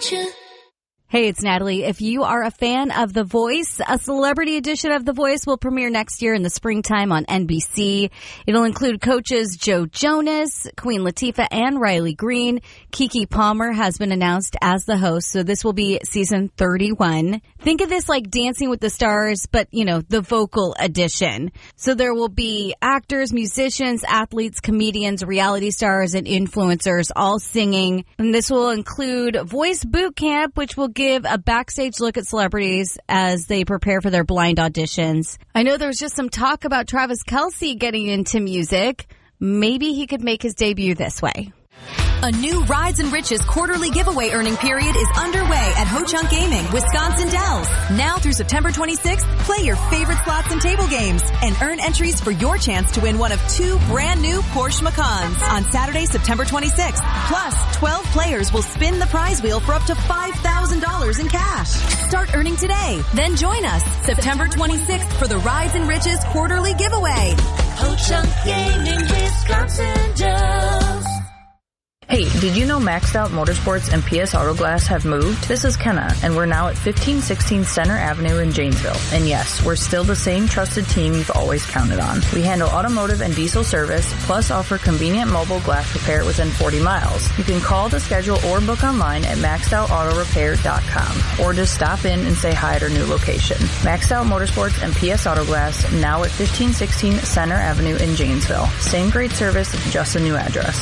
you. Hey, it's Natalie. If you are a fan of The Voice, a celebrity edition of The Voice will premiere next year in the springtime on NBC. It'll include coaches Joe Jonas, Queen Latifah, and Riley Green. Keke Palmer has been announced as the host, so this will be season 31. Think of this like Dancing with the Stars, but, the vocal edition. So there will be actors, musicians, athletes, comedians, reality stars, and influencers all singing. And this will include Voice Boot Camp, which will give a backstage look at celebrities as they prepare for their blind auditions. I know there was just some talk about Travis Kelce getting into music. Maybe he could make his debut this way. A new Rides and Riches quarterly giveaway earning period is underway at Ho-Chunk Gaming, Wisconsin Dells. Now through September 26th, play your favorite slots and table games and earn entries for your chance to win one of 2 brand new Porsche Macans on Saturday, September 26th. Plus, 12 players will spin the prize wheel for up to $5,000 in cash. Start earning today. Then join us September 26th for the Rides and Riches quarterly giveaway. Ho-Chunk Gaming, Wisconsin Dells. Hey, did you know Maxed Out Motorsports and PS Auto Glass have moved? This is Kenna, and we're now at 1516 Center Avenue in Janesville. And yes, we're still the same trusted team you've always counted on. We handle automotive and diesel service, plus offer convenient mobile glass repair within 40 miles. You can call to schedule or book online at maxedoutoautorepair.com, or just stop in and say hi at our new location. Maxed Out Motorsports and PS Auto Glass, now at 1516 Center Avenue in Janesville. Same great service, just a new address.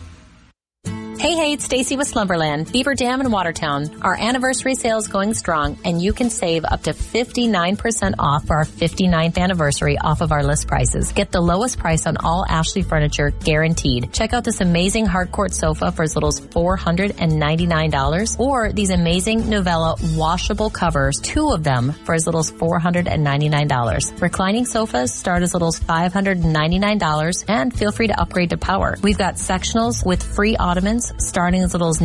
Hey, it's Stacy with Slumberland, Beaver Dam in Watertown. Our anniversary sale is going strong, and you can save up to 59% off for our 59th anniversary off of our list prices. Get the lowest price on all Ashley furniture, guaranteed. Check out this amazing hardcourt sofa for as little as $499, or these amazing Novella washable covers, 2 of them for as little as $499. Reclining sofas start as little as $599, and feel free to upgrade to power. We've got sectionals with free ottomans starting as little as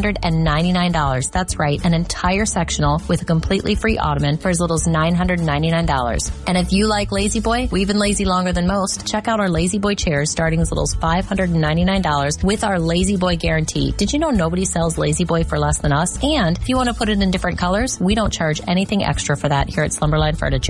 $999. That's right, an entire sectional with a completely free ottoman for as little as $999. And if you like Lazy Boy, we've been lazy longer than most. Check out our Lazy Boy chairs starting as little as $599 with our Lazy Boy guarantee. Did you know nobody sells Lazy Boy for less than us? And if you want to put it in different colors, we don't charge anything extra for that here at Slumberland Furniture.